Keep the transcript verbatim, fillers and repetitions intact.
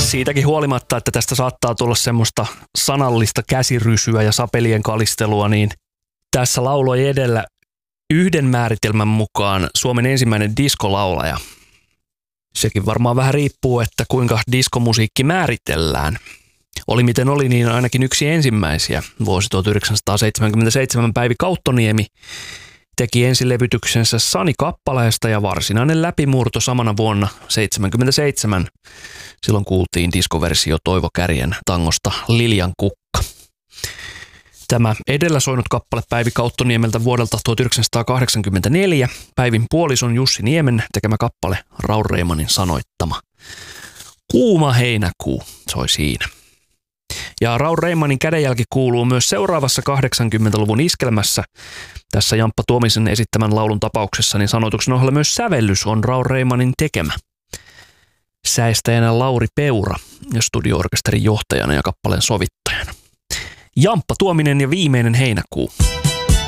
Siitäkin huolimatta, että tästä saattaa tulla semmoista sanallista käsirysyä ja sapelien kalistelua, niin tässä lauloi edellä yhden määritelmän mukaan Suomen ensimmäinen diskolaulaja. Sekin varmaan vähän riippuu, että kuinka diskomusiikki määritellään. Oli miten oli, niin ainakin yksi ensimmäisiä. Vuosi tuhatyhdeksänsataaseitsemänkymmentäseitsemän Päivi Kauttoniemi teki ensilevytyksensä Sani-kappaleesta ja varsinainen läpimurto samana vuonna seitsemänkymmentäseitsemän. Silloin kuultiin diskoversio Toivo Kärjen tangosta Liljan kukka. Tämä edellä soinut kappale Päivi Kauttoniemeltä vuodelta tuhatyhdeksänsataakahdeksankymmentäneljä. Päivin puolison Jussi Niemen tekemä kappale, Raul Reimanin sanoittama. Kuuma heinäkuu soi siinä. Ja Raul Reimanin kädenjälki kuuluu myös seuraavassa kahdeksankymmentäluvun iskelmässä. Tässä Jamppa Tuomisen esittämän laulun tapauksessa niin sanoituksen ohella myös sävellys on Raul Reimanin tekemä. Säestäjänä Lauri Peura ja studio-orkesterin johtajana ja kappaleen sovittajana. Jamppa Tuominen ja viimeinen heinäkuu.